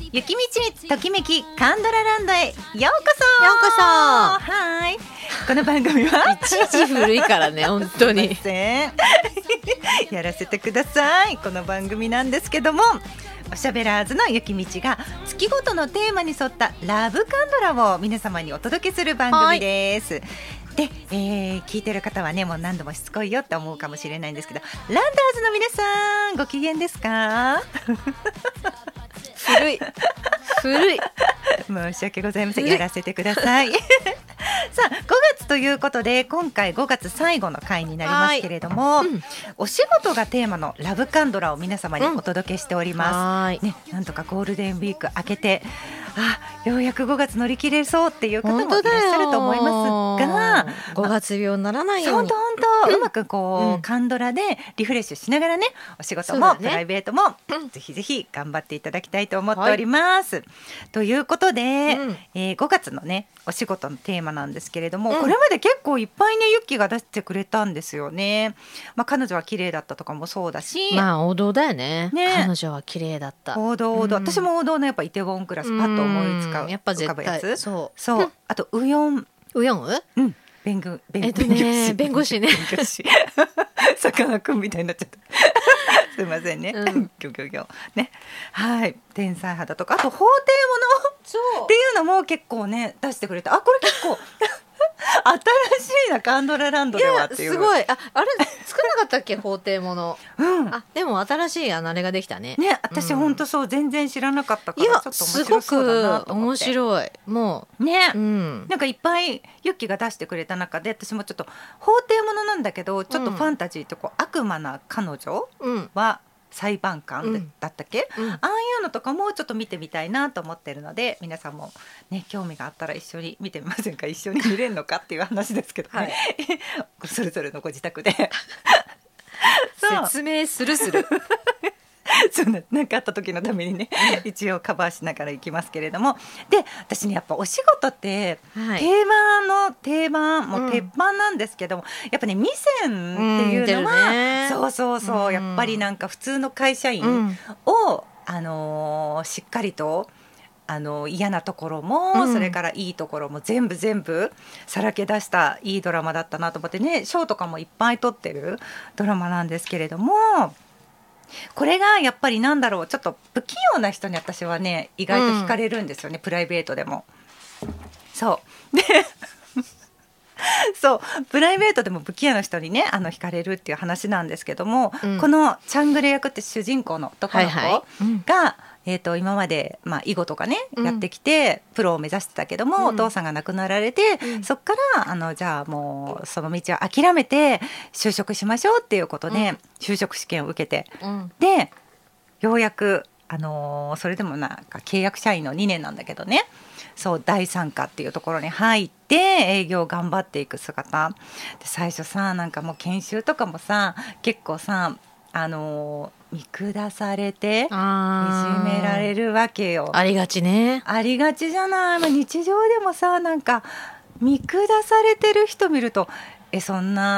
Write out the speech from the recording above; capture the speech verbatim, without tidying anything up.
ゆきみちときめきカンドラランドへようこそ。 ようこそ。 はい、この番組はいちいち古いからね本当にすいませんやらせてください。この番組なんですけども、おしゃべらーずのゆきみちが月ごとのテーマに沿ったラブカンドラを皆様にお届けする番組です。で、えー、聞いてる方はねもう何度もしつこいよって思うかもしれないんですけど、ランダーズの皆さんご機嫌ですか？ 古い古い申し訳ございません、やらせてくださいさあごがつということで今回ごがつ最後の回になりますけれども、うん、お仕事がテーマのラブカンドラを皆様にお届けしております、うんね、なんとかゴールデンウィーク明けてあようやくごがつ乗り切れそうっていう方もいらっしゃると思いますが、 ごがつ病にならないように本当うまくこう、うん、カンドラでリフレッシュしながらねお仕事も、ね、プライベートも、うん、ぜひぜひ頑張っていただきたいと思っております、はい、ということで、うんえー、ごがつのねお仕事のテーマなんですけれども、うん、これまで結構いっぱいねユッキーが出してくれたんですよね、まあ、彼女は綺麗だったとかもそうだし、 まあ王道だよ ね, ね彼女は綺麗だった王道王道、うん、私も王道のやっぱイテウォンクラスパッと思いつかう、 やっぱ絶対浮かぶやつそうそう、うん、あとウヨンウヨンウ、 うん、弁護弁えっとね弁護士ねさかなクンみたいになっちゃったすいませんね、うん、ギョギョギョね、はい天才肌とかあと法廷ものっていうのも結構ね出してくれた。あこれ結構新しいなカンドラランドではっていう。 いやすごい あ, あれ作らなかったっけ法廷もの、 うん、 あでも新しいあれができたね。 ね私ほんとそう、うん、全然知らなかったからちょっと面白そうだなと思って。 すごく面白いもうね、 うん、 なんかいっぱいユッキが出してくれた中で私もちょっと法廷ものなんだけどちょっとファンタジーとこう、うん、悪魔な彼女は、うん裁判官だったっけ、うん、ああいうのとかもちょっと見てみたいなと思ってるので皆さんもね興味があったら一緒に見てみませんか。一緒に見れるのかっていう話ですけどね、はい、それぞれのご自宅で説明するするそうな、なんかあった時のためにね一応カバーしながらいきますけれども、で私ねやっぱお仕事って、はい、定番の定番もう鉄板なんですけども、うん、やっぱね未線っていうのは、うんね、そうそうそう、うん、やっぱりなんか普通の会社員を、うんあのー、しっかりとあの嫌なところも、うん、それからいいところも全部全部さらけ出したいいドラマだったなと思ってね、賞とかもいっぱい取ってるドラマなんですけれども、これがやっぱりなんだろうちょっと不器用な人に私はね意外と惹かれるんですよね、うん、プライベートでもそうでそうプライベートでも不器用な人にねあの惹かれるっていう話なんですけども、うん、このチャングレ役って主人公の男の子が、はいはいうんえー、と今まで、まあ、囲碁とかね、うん、やってきてプロを目指してたけども、うん、お父さんが亡くなられて、うん、そっからあのじゃあもうその道を諦めて就職しましょうっていうことで、うん、就職試験を受けて、うん、でようやく、あのー、それでもなんか契約社員のにねんなんだけどねそう第三課っていうところに入って営業頑張っていく姿で最初さなんかもう研修とかもさ結構さあのー、見下されていじめられるわけよ。 ありがちね。 ありがちじゃない、まあ、日常でもさなんか見下されてる人見るとえそんな